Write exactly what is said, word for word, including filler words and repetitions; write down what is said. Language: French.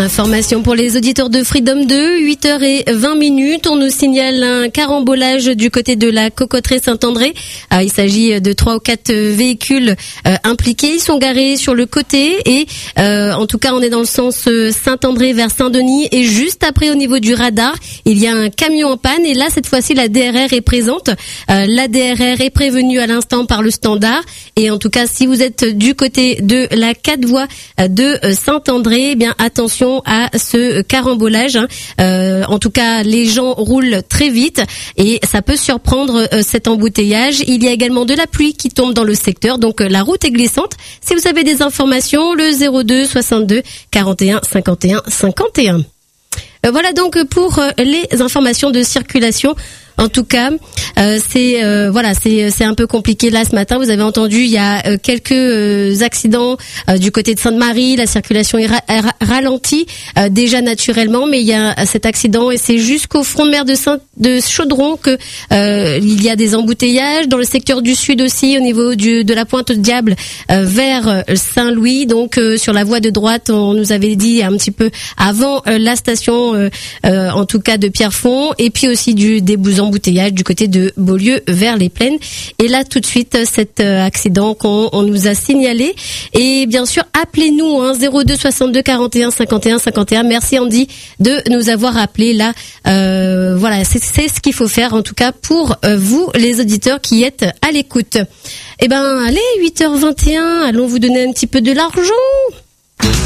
Information pour les auditeurs de Freedom deux, huit heures vingt minutes. On nous signale un carambolage du côté de la Cocoterie Saint-André. Ah, il s'agit de trois ou quatre véhicules euh, impliqués. Ils sont garés sur le côté et euh, en tout cas, on est dans le sens Saint-André vers Saint-Denis. Et juste après, au niveau du radar, il y a un camion en panne. Et là, cette fois-ci, la D R R est présente. Euh, la D R R est prévenue à l'instant par le standard. Et en tout cas, si vous êtes du côté de la quatre voies de Saint-André, eh bien attention à ce carambolage. Hein. Euh, en tout cas, les gens roulent très vite et ça peut surprendre euh, cet embouteillage. Il y a également de la pluie qui tombe dans le secteur, donc euh, la route est glissante. Si vous avez des informations, le zéro deux soixante-deux quarante et un cinquante et un cinquante et un. Euh, voilà donc pour euh, les informations de circulation. En tout cas, euh, c'est euh, voilà, c'est c'est un peu compliqué là ce matin. Vous avez entendu, il y a euh, quelques euh, accidents euh, du côté de Sainte-Marie. La circulation est ra- ra- ralentie euh, déjà naturellement, mais il y a cet accident et c'est jusqu'au front de mer de Saint de Chaudron que euh, il y a des embouteillages dans le secteur du sud aussi, au niveau du de la Pointe-Diable euh, vers Saint-Louis. Donc euh, sur la voie de droite, on nous avait dit un petit peu avant euh, la station, euh, euh, en tout cas de Pierrefonds, et puis aussi du des Bouzons embouteillage du côté de Beaulieu vers les Plaines. Et là, tout de suite, cet euh, accident qu'on on nous a signalé. Et bien sûr, appelez-nous, hein, zéro deux soixante-deux quarante et un cinquante et un cinquante et un. Merci Andy de nous avoir appelé là. Euh, voilà, c'est, c'est ce qu'il faut faire en tout cas pour euh, vous, les auditeurs qui êtes à l'écoute. Eh ben, allez, huit heures vingt et un, allons vous donner un petit peu de l'argent.